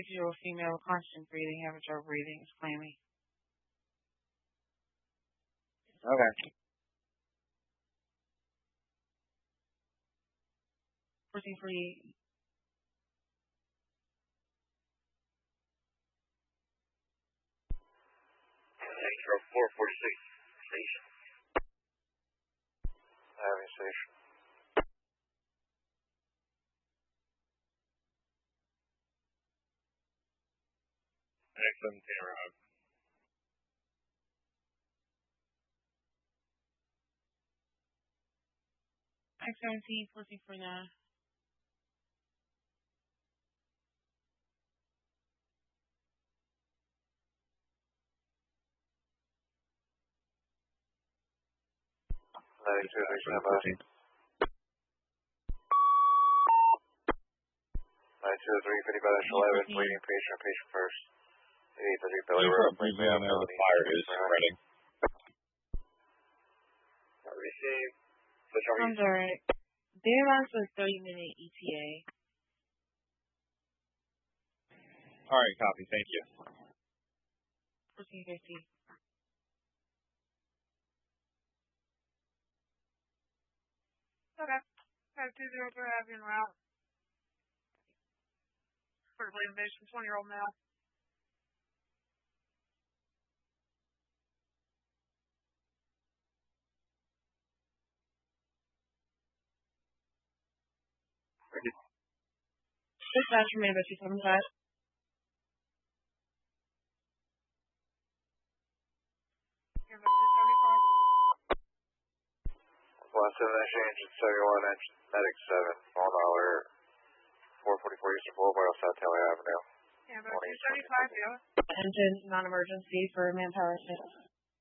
If you're a female, constant breathing, amateur breathing is claiming. Okay. Pushing free. Central 446 station. Having station. X-17 arrived. X-17, pushing for now. Latitude, stand by. 92-3, 50-11, waiting patient first. 83 Billy Road, the fire is spreading. Receive. I'm sorry. They're on for a 30-minute ETA. Alright, copy, thank you. Pushing 50. Okay. 203 Avenue route. Vertical invasion, 20-year-old male. Dispatch from Main 275. One 7 engine 71 engine medic 7 phone hour 444 Eastern Boulevard South Taylor Avenue. Yeah, 275, yeah. Engine non-emergency for manpower assist.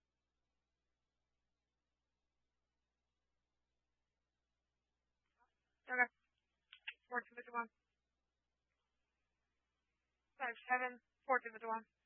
Okay. 1451. 57, 1451.